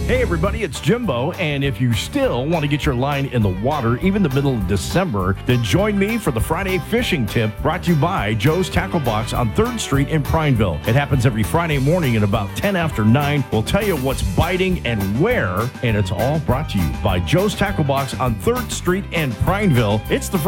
Hey everybody, it's Jimbo, and if you still want to get your line in the water, even the middle of December, then join me for the Friday Fishing Tip brought to you by Joe's Tackle Box on 3rd Street in Prineville. It happens every Friday morning at about 10 after 9. We'll tell you what's biting and where, and it's all brought to you by Joe's Tackle Box on 3rd Street in Prineville. It's the